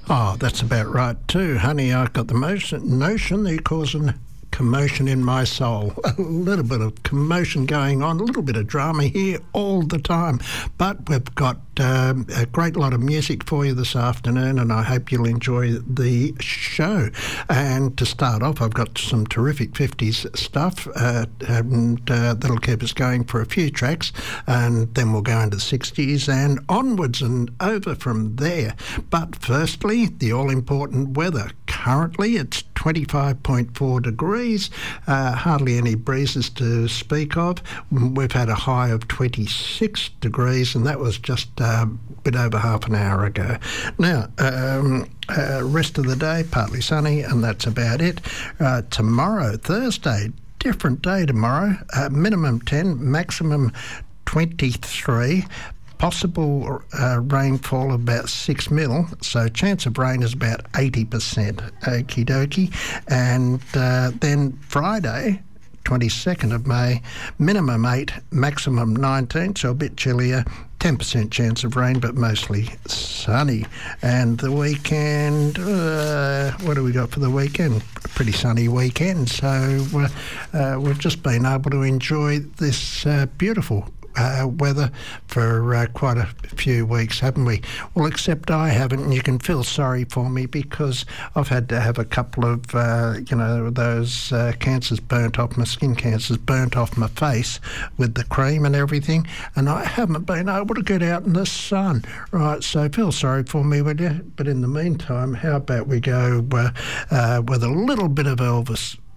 Oh, that's about right too, honey. I've got the notion that you're causing commotion in my soul. A little bit of commotion going on, a little bit of drama here all the time. But we've got a great lot of music for you this afternoon, and I hope you'll enjoy the show. And to start off, I've got some terrific 50s stuff, and that'll keep us going for a few tracks, and then we'll go into the 60s and onwards and over from there. But firstly, the all-important weather. Currently, it's 25.4 degrees, hardly any breezes to speak of. We've had a high of 26 degrees, and that was just a bit over half an hour ago. Now, rest of the day, partly sunny, and that's about it. Tomorrow, Thursday, different day tomorrow, minimum 10, maximum 23. Possible rainfall of about 6 mil, so chance of rain is about 80%. Okie dokie. And then Friday, 22nd of May, minimum 8, maximum 19, so a bit chillier. 10% chance of rain, but mostly sunny. And the weekend, what do we got for the weekend? A pretty sunny weekend. So we've just been able to enjoy this beautiful weather for quite a few weeks, haven't we? Well, except I haven't, and you can feel sorry for me because I've had to have a couple of, those cancers burnt off, my skin cancers burnt off my face with the cream and everything, and I haven't been able to get out in the sun. Right, so feel sorry for me, will you? But in the meantime, how about we go with a little bit of Elvis